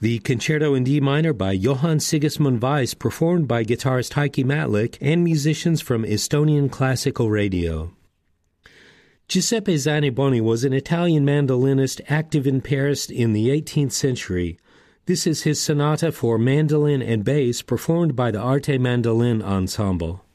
The Concerto in D minor by Johann Sigismund Weiss, performed by guitarist Heikki Matlik and musicians from Estonian Classical Radio. Giuseppe Zaniboni was an Italian mandolinist active in Paris in the 18th century. This is his sonata for mandolin and bass, performed by the Arte Mandolin Ensemble.